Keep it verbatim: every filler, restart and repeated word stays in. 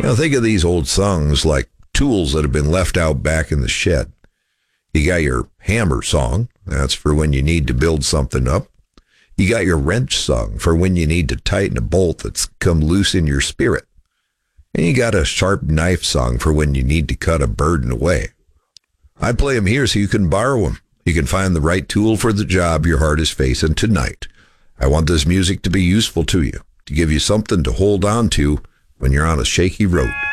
You know, think of these old songs like tools that have been left out back in the shed. You got your hammer song. That's for when you need to build something up. You got your wrench song for when you need to tighten a bolt that's come loose in your spirit. And you got a sharp knife song for when you need to cut a burden away. I play them here so you can borrow them. You can find the right tool for the job your heart is facing tonight. I want this music to be useful to you, to give you something to hold on to when you're on a shaky road.